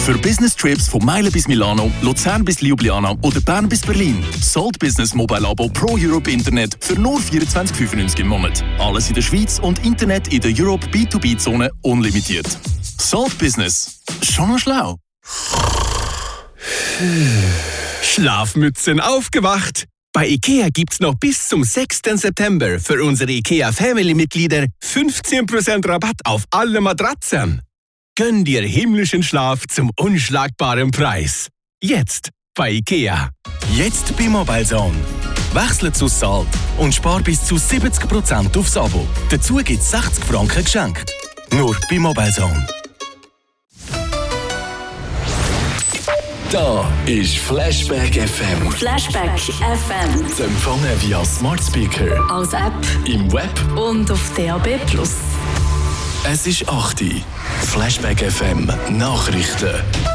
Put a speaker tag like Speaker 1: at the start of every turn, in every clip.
Speaker 1: Für Business Trips von Meilen bis Milano, Luzern bis Ljubljana oder Bern bis Berlin. Salt Business Mobile Abo Pro Europe Internet für nur 24,95 im Monat. Alles in der Schweiz und Internet in der Europe B2B-Zone unlimitiert. Salt Business. Schon noch schlau.
Speaker 2: Schlafmützen aufgewacht! Bei IKEA gibt's noch bis zum 6. September für unsere IKEA Family-Mitglieder 15% Rabatt auf alle Matratzen. Gönn dir himmlischen Schlaf zum unschlagbaren Preis. Jetzt bei IKEA.
Speaker 1: Jetzt bei MobileZone. Wechsle zu Salt und spar bis zu 70% aufs Abo. Dazu gibt's 60 Franken geschenkt. Nur bei MobileZone. Da ist Flashback FM.
Speaker 3: Flashback FM.
Speaker 1: Zu empfangen via Smart Speaker,
Speaker 3: Als App
Speaker 1: im Web
Speaker 3: und auf DAB+.
Speaker 1: Es ist 8 Uhr. Flashback FM Nachrichten.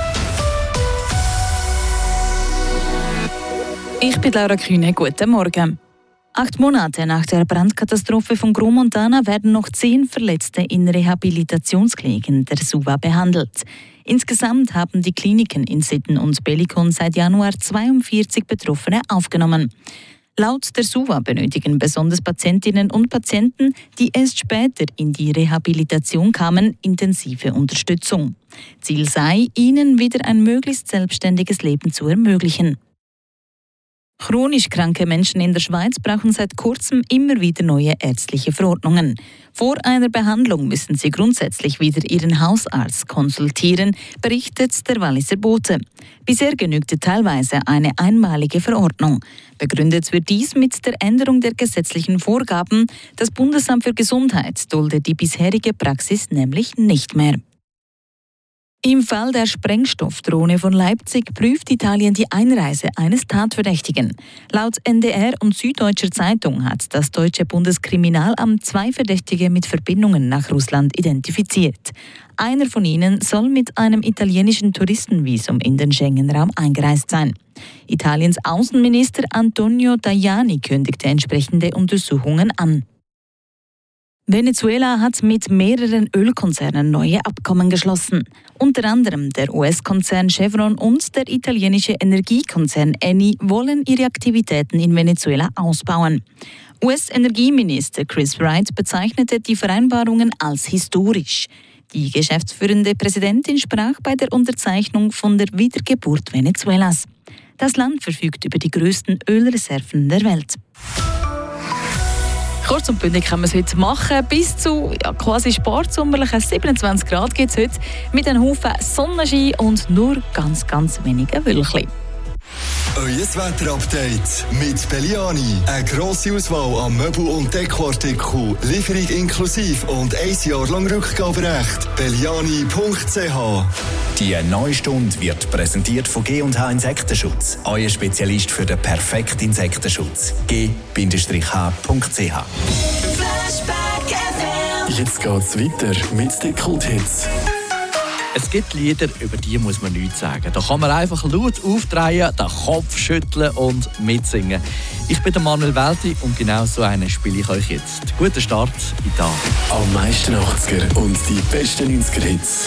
Speaker 4: Ich bin Laura Kühne. Guten Morgen. 8 Monate nach der Brandkatastrophe von Gromontana werden noch 10 Verletzte in Rehabilitationskliniken der SUVA behandelt. Insgesamt haben die Kliniken in Sitten und Bellikon seit Januar 42 Betroffene aufgenommen. Laut der SUVA benötigen besonders Patientinnen und Patienten, die erst später in die Rehabilitation kamen, intensive Unterstützung. Ziel sei, ihnen wieder ein möglichst selbstständiges Leben zu ermöglichen. Chronisch kranke Menschen in der Schweiz brauchen seit kurzem immer wieder neue ärztliche Verordnungen. Vor einer Behandlung müssen sie grundsätzlich wieder ihren Hausarzt konsultieren, berichtet der Walliser Bote. Bisher genügte teilweise eine einmalige Verordnung. Begründet wird dies mit der Änderung der gesetzlichen Vorgaben. Das Bundesamt für Gesundheit duldet die bisherige Praxis nämlich nicht mehr. Im Fall der Sprengstoffdrohne von Leipzig prüft Italien die Einreise eines Tatverdächtigen. Laut NDR und Süddeutscher Zeitung hat das deutsche Bundeskriminalamt 2 Verdächtige mit Verbindungen nach Russland identifiziert. Einer von ihnen soll mit einem italienischen Touristenvisum in den Schengen-Raum eingereist sein. Italiens Außenminister Antonio Tajani kündigte entsprechende Untersuchungen an. Venezuela hat mit mehreren Ölkonzernen neue Abkommen geschlossen. Unter anderem der US-Konzern Chevron und der italienische Energiekonzern Eni wollen ihre Aktivitäten in Venezuela ausbauen. US-Energieminister Chris Wright bezeichnete die Vereinbarungen als historisch. Die geschäftsführende Präsidentin sprach bei der Unterzeichnung von der Wiedergeburt Venezuelas. Das Land verfügt über die größten Ölreserven der Welt. Kurz und bündig kann man es heute machen. Bis zu quasi sparsommerlichen 27 Grad gibt es heute. Mit einem Haufen Sonnenschein und nur ganz wenigen Wölkchen.
Speaker 5: Euer Wetterupdate mit Belliani. Eine grosse Auswahl an Möbel- und Dekoartikeln. Lieferung inklusive und 1 Jahr lang Rückgaberecht. Belliani.ch.
Speaker 1: Die neue Stunde wird präsentiert von G&H Insektenschutz. Euer Spezialist für den perfekten Insektenschutz. G-H.ch.
Speaker 5: Jetzt geht's weiter mit den Kulthits.
Speaker 6: Es gibt Lieder, über die muss man nichts sagen. Da kann man einfach laut aufdrehen, den Kopf schütteln und mitsingen. Ich bin der Manuel Welti und genau so einen spiele ich euch jetzt. Guten Start in den Tag.
Speaker 5: Am meisten 80er und die besten 90er Hits.